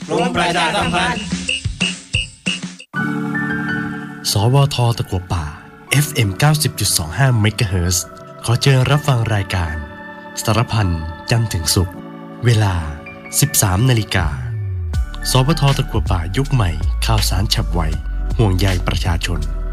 กรมประชาสัมพันธ์สวท.ตะกั่วป่า FM 90.25 เมกะเฮิรตซ์ขอเชิญรับฟังรายการสารพันจันทร์ถึงศุกร์เวลา 13 นาฬิกาสวท.ตะกั่วป่ายุคใหม่ข่าวสารฉับไวห่วงใยประชาชน